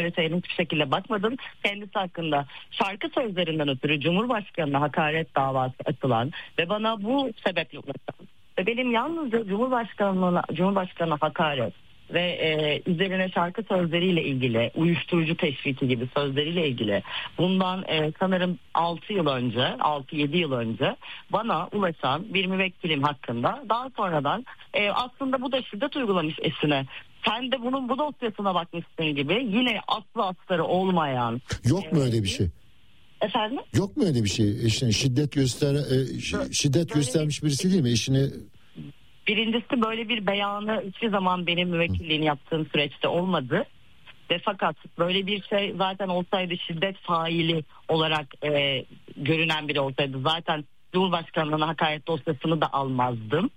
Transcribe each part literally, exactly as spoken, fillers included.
vesaire hiçbir şekilde bakmadım. Kendisi hakkında şarkı sözlerinden ötürü Cumhurbaşkanı'na hakaret davası açılan ve bana bu sebeple ulaşan ve benim yalnızca Cumhurbaşkanı'na Cumhurbaşkanı'na hakaret ve e, üzerine şarkı sözleriyle ilgili, uyuşturucu teşviki gibi sözleriyle ilgili bundan e, sanırım altı yıl önce, altı yedi yıl önce bana ulaşan bir müvekkilim hakkında daha sonradan e, aslında bu da şiddet uygulamış eşine. Sen de bunun bu dosyasına bakmışsın gibi yine aslı astarı olmayan. Yok mu öyle bir şey? Efendim? Yok mu öyle bir şey? Eşine şiddet göster e, şiddet böyle göstermiş birisi değil mi? Eşine. Birincisi böyle bir beyanı hiçbir zaman benim müvekkilliğini yaptığım süreçte olmadı. Ve fakat böyle bir şey zaten olsaydı şiddet faili olarak e, görünen biri olsaydı zaten Cumhurbaşkanlığı'na hakaret dosyasını da almazdım.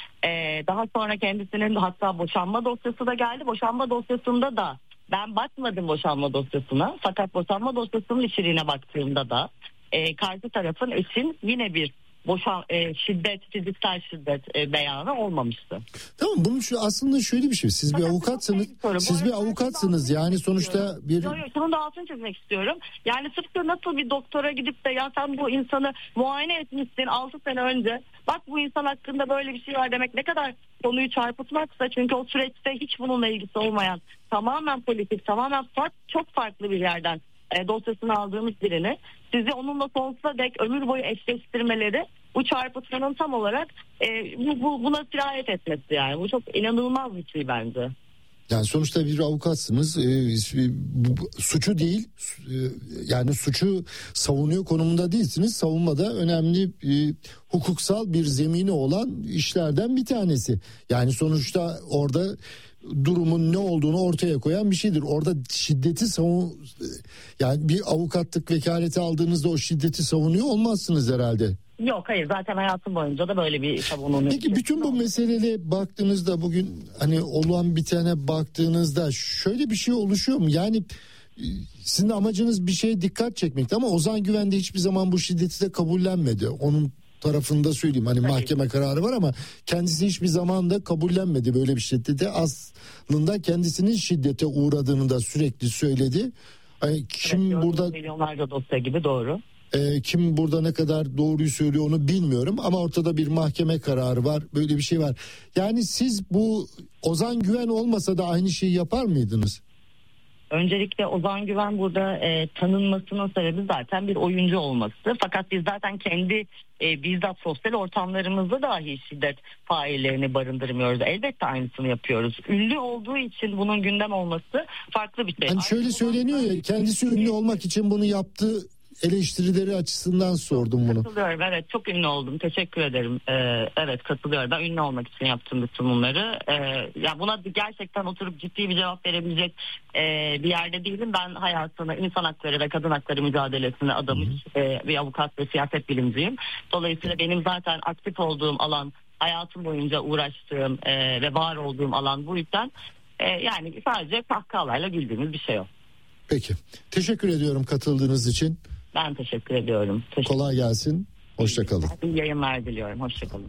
E, daha sonra kendisinin hatta boşanma dosyası da geldi. Boşanma dosyasında da ben bakmadım boşanma dosyasına. Fakat boşanma dosyasının içeriğine baktığımda da e, karşı tarafın eşin yine bir boşan e, şiddet, fiziksel şiddet e, beyanı olmamıştı. Tamam, bunun şu aslında şöyle bir şey. Siz Fakat bir avukatsınız. Siz bir avukatsınız yani sonuçta bir. Yok yok, şunu da altını çizmek istiyorum. Yani tıpkı nasıl bir doktora gidip de ya sen bu insanı muayene etmişsin altı sene önce. Bak bu insan hakkında böyle bir şey var demek ne kadar konuyu çarpıtmaksa, çünkü o süreçte hiç bununla ilgisi olmayan, tamamen politik, tamamen farklı, çok farklı bir yerden e, dosyasını aldığımız birini sizi onunla sonsuza dek ömür boyu eşleştirmeleri bu çarpıtmanın tam olarak e, bu, bu, buna sirayet etmesi yani. Bu çok inanılmaz bir şey bence. Yani sonuçta bir avukatsınız, e, bu, suçu değil e, yani suçu savunuyor konumunda değilsiniz. Savunmada önemli e, hukuksal bir zemini olan işlerden bir tanesi. Yani sonuçta orada durumun ne olduğunu ortaya koyan bir şeydir. Orada şiddeti savun, yani bir avukatlık vekaleti aldığınızda o şiddeti savunuyor olmazsınız herhalde. Yok hayır, zaten hayatım boyunca da böyle bir savunumu. Peki bütün bu meseleye baktığınızda, bugün hani olan bitene baktığınızda şöyle bir şey oluşuyor mu? Yani sizin amacınız bir şeye dikkat çekmekti ama Ozan Güven de hiçbir zaman bu şiddeti de kabullenmedi. Onun tarafında söyleyeyim, hani Tabii. mahkeme kararı var ama kendisi hiçbir zaman da kabullenmedi böyle bir şiddeti. Aslında kendisinin şiddete uğradığını da sürekli söyledi. Hani kim evet, burada milyonlarca dosya gibi, doğru. E, kim burada ne kadar doğruyu söylüyor onu bilmiyorum ama ortada bir mahkeme kararı var, böyle bir şey var. Yani siz bu Ozan Güven olmasa da aynı şeyi yapar mıydınız? Öncelikle Ozan Güven burada e, tanınmasının sebebi zaten bir oyuncu olması. Fakat biz zaten kendi e, bizzat sosyal ortamlarımızda dahi şiddet faillerini barındırmıyoruz. Elbette aynısını yapıyoruz. Ünlü olduğu için bunun gündem olması farklı bir şey. Hani şöyle söyleniyor ya, kendisi ünlü olmak için bunu yaptı eleştirileri açısından sordum bunu. Katılıyorum, evet, çok ünlü oldum, teşekkür ederim. Ee, evet katılıyorum, ben ünlü olmak için yaptım bütün bunları. Ee, ya buna gerçekten oturup ciddi bir cevap verebilecek e, bir yerde değilim. Ben hayatını insan hakları ve kadın hakları mücadelesine adamış e, bir avukat ve siyaset bilimciyim. Dolayısıyla benim zaten aktif olduğum alan, hayatım boyunca uğraştığım e, ve var olduğum alan bu yüzden e, yani sadece kahkahalarla güldüğümüz bir şey o. Peki, teşekkür ediyorum katıldığınız için. Ben teşekkür ediyorum. Teşekkür Kolay gelsin. Hoşça kalın. İyi yayınlar diliyorum. Hoşça kalın.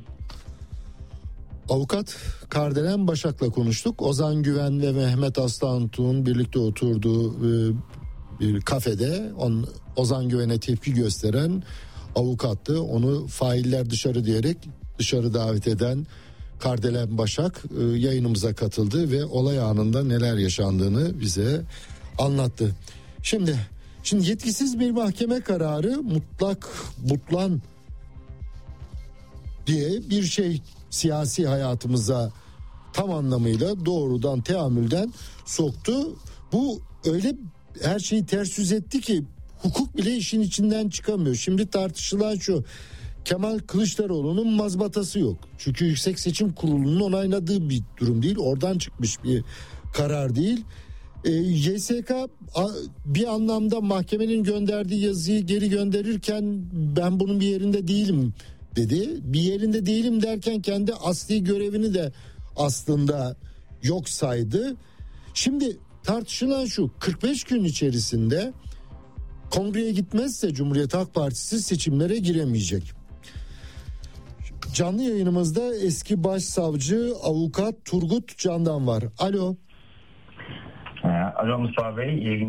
Avukat Kardelen Başak'la konuştuk. Ozan Güven ve Mehmet Aslantuğ'un birlikte oturduğu e, bir kafede on, Ozan Güven'e tepki gösteren avukattı. Onu failler dışarı diyerek dışarı davet eden Kardelen Başak e, yayınımıza katıldı ve olay anında neler yaşandığını bize anlattı. Şimdi Şimdi yetkisiz bir mahkeme kararı mutlak butlan diye bir şey siyasi hayatımıza tam anlamıyla doğrudan teamülden soktu. Bu öyle her şeyi ters yüz etti ki hukuk bile işin içinden çıkamıyor. Şimdi tartışılan şu: Kemal Kılıçdaroğlu'nun mazbatası yok. Çünkü Yüksek Seçim Kurulu'nun onayladığı bir durum değil. Oradan çıkmış bir karar değil. E, Y S K bir anlamda mahkemenin gönderdiği yazıyı geri gönderirken ben bunun bir yerinde değilim dedi. Bir yerinde değilim derken kendi asli görevini de aslında yok saydı. Şimdi tartışılan şu: kırk beş gün içerisinde kongreye gitmezse Cumhuriyet Halk Partisi seçimlere giremeyecek. Canlı yayınımızda eski başsavcı avukat Turgut Candan var. Alo. Alo Mustafa Bey, iyi